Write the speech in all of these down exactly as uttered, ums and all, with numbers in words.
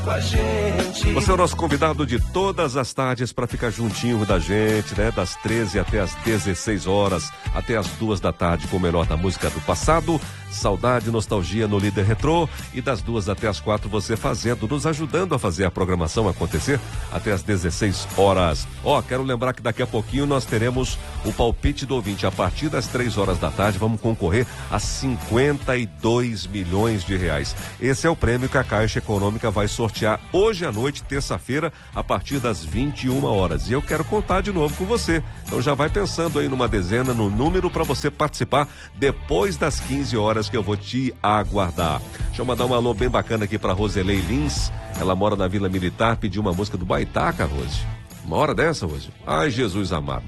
Você é o nosso convidado de todas as tardes para ficar juntinho da gente, né? Das treze até as dezesseis horas, até as duas da tarde com o melhor da música do passado, saudade, nostalgia no Líder Retrô, e das duas até as quatro você fazendo, nos ajudando a fazer a programação acontecer até as dezesseis horas. Ó, oh, quero lembrar que daqui a pouquinho nós teremos o palpite do ouvinte. A partir das três horas da tarde vamos concorrer a cinquenta e dois milhões de reais. Esse é o prêmio que a Caixa Econômica vai sortear hoje à noite, terça-feira, a partir das vinte e uma horas. E eu quero contar de novo com você. Então já vai pensando aí numa dezena, no número para você participar depois das quinze horas, que eu vou te aguardar. Deixa eu mandar um alô bem bacana aqui para Roselei Lins. Ela mora na Vila Militar, pediu uma música do Baitaca, Rose. Uma hora dessa, Rose? Ai, Jesus amado.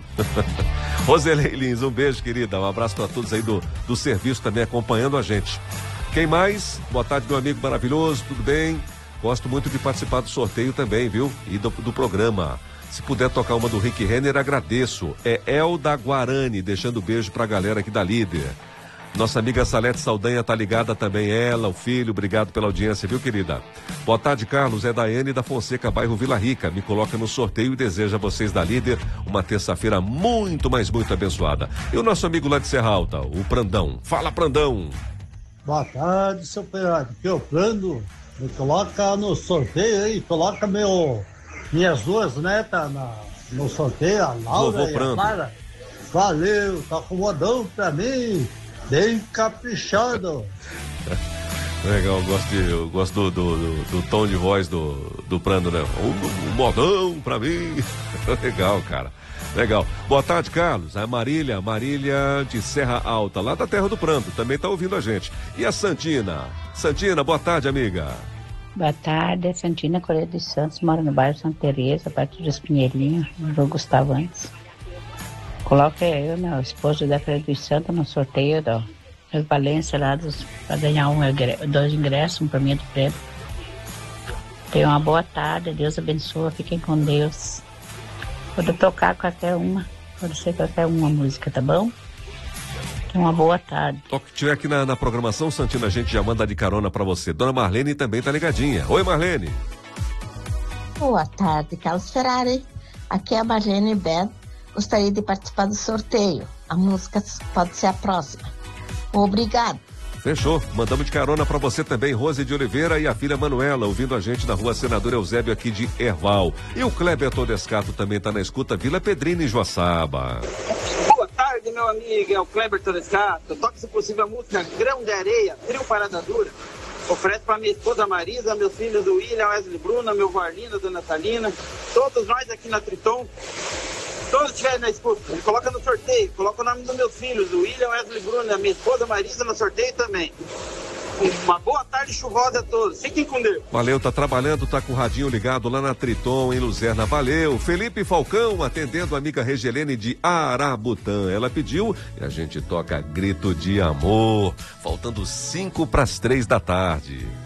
Roselei Lins, um beijo, querida. Um abraço para todos aí do, do serviço também acompanhando a gente. Quem mais? Boa tarde, meu amigo maravilhoso, tudo bem? Gosto muito de participar do sorteio também, viu? E do, do programa. Se puder tocar uma do Rick Renner, agradeço. É Elda Guarani, deixando beijo pra galera aqui da Líder. Nossa amiga Salete Saldanha tá ligada também, ela, o filho, obrigado pela audiência, viu, querida? Boa tarde, Carlos, é Daiane da Fonseca, bairro Vila Rica. Me coloca no sorteio e deseja a vocês da Líder uma terça-feira muito, mas muito abençoada. E o nosso amigo lá de Serra Alta, o Prandão. Fala, Prandão! Boa tarde, seu Perado. Aqui é o Prando. Me coloca no sorteio aí, coloca meu, minhas duas netas na, no sorteio, a Laura e a Clara. Valeu, tá acomodando pra mim, bem caprichado. Legal, eu gosto, de, eu gosto do, do, do, do tom de voz do, do Prando, né? Um, um modão pra mim. Legal, cara. Legal. Boa tarde, Carlos. A Marília, Marília de Serra Alta, lá da terra do Prando, também tá ouvindo a gente. E a Santina? Santina, boa tarde, amiga. Boa tarde, é Santina Correia dos Santos, mora no bairro Santa Teresa, perto dos Pinheirinhos, no Jogo Gustavo antes. Coloca eu, meu esposo da Correia dos Santos, no sorteio do Valência lá para ganhar um, dois ingressos, um para mim e do prêmio. Tenham uma boa tarde, Deus abençoe, fiquem com Deus. Pode tocar qualquer uma, pode ser qualquer uma música, tá bom? Uma boa tarde. O que tiver aqui na, na programação, Santina, a gente já manda de carona pra você. Dona Marlene também tá ligadinha. Oi, Marlene. Boa tarde, Carlos Ferrari. Aqui é a Marlene Ben. Gostaria de participar do sorteio. A música pode ser a próxima. Obrigado. Fechou. Mandamos de carona pra você também, Rose de Oliveira e a filha Manuela, ouvindo a gente na rua Senador Eusébio aqui de Erval. E o Kleber Todescato também tá na escuta, Vila Pedrina e Joaçaba. Boa tarde, meu amigo, é o Kleber Todescato. Toque, se possível, a música Grão de Areia, Trio Parada Dura. Oferece para minha esposa Marisa, meus filhos do William, Wesley Bruna, meu Varlino, Dona Natalina, todos nós aqui na Triton. Todos estiverem na escuta, ele coloca no sorteio, coloca o nome dos meus filhos, do William, Wesley Bruna, minha esposa Marisa no sorteio também. Uma boa tarde chuvosa a todos. Fiquem com Deus. Valeu, tá trabalhando, tá com o radinho ligado lá na Triton, em Luzerna. Valeu. Felipe Falcão atendendo a amiga Regelene de Arabutã. Ela pediu e a gente toca Grito de Amor. Faltando cinco para as três da tarde.